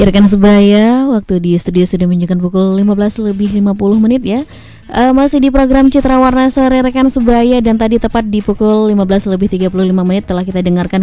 Ya rekan sebaya, waktu di studio sudah menunjukkan pukul 15:50 ya. Masih di program Citra Warna Sore rekan sebaya, dan tadi tepat di pukul 15:35 telah kita dengarkan